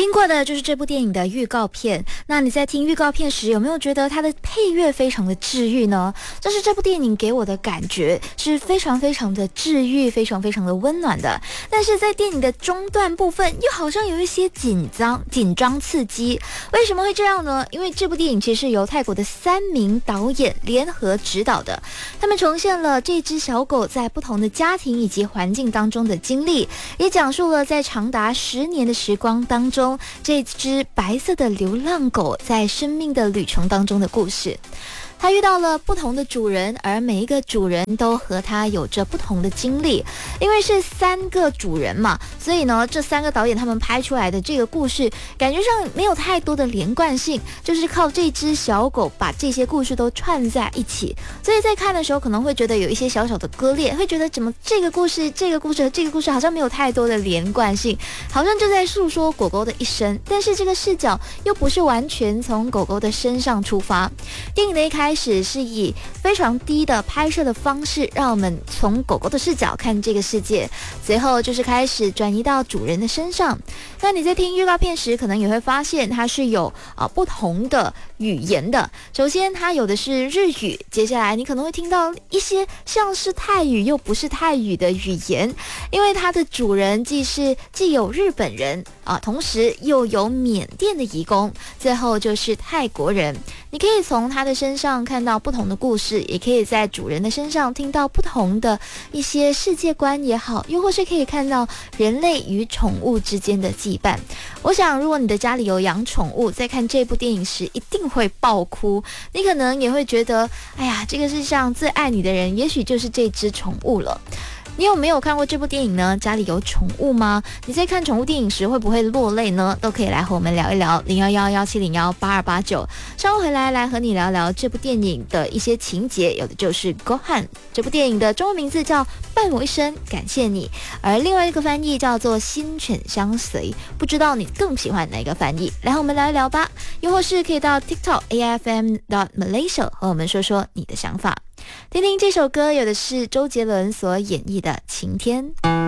听过的就是这部电影的预告片。那你在听预告片时，有没有觉得它的配乐非常的治愈呢？就是这部电影给我的感觉是非常非常的治愈，非常非常的温暖的。但是在电影的中段部分，又好像有一些紧张刺激。为什么会这样呢？因为这部电影其实是由泰国的3名导演联合执导的，他们重现了这只小狗在不同的家庭以及环境当中的经历，也讲述了在长达10年的时光当中，这只白色的流浪狗在生命的旅程当中的故事。他遇到了不同的主人，而每一个主人都和他有着不同的经历。因为是3个主人嘛，所以呢，这3个导演他们拍出来的这个故事，感觉上没有太多的连贯性，就是靠这只小狗把这些故事都串在一起。所以在看的时候，可能会觉得有一些小小的割裂，会觉得怎么这个故事和这个故事好像没有太多的连贯性，好像就在诉说狗狗的一生，但是这个视角又不是完全从狗狗的身上出发。电影的一开始是以非常低的拍摄的方式，让我们从狗狗的视角看这个世界，随后就是开始转移到主人的身上。那你在听预告片时，可能也会发现它是有不同的语言的。首先它有的是日语，接下来你可能会听到一些像是泰语又不是泰语的语言，因为它的主人既有日本人同时又有缅甸的移工，最后就是泰国人。你可以从他的身上看到不同的故事，也可以在主人的身上听到不同的一些世界观也好，又或是可以看到人类与宠物之间的羁绊。我想如果你的家里有养宠物，在看这部电影时一定会爆哭，你可能也会觉得哎呀，这个世上最爱你的人也许就是这只宠物了。你有没有看过这部电影呢？家里有宠物吗？你在看宠物电影时会不会落泪呢？都可以来和我们聊一聊，011-1701-8289。稍后回来和你聊聊这部电影的一些情节，有的就是Go Han。这部电影的中文名字叫《伴我一生，感谢你》，而另外一个翻译叫做《心犬相随》。不知道你更喜欢哪个翻译？来和我们聊一聊吧。又或是可以到 TikTok AFM.Malaysia 和我们说说你的想法。听听这首歌，有的是周杰伦所演绎的《晴天》。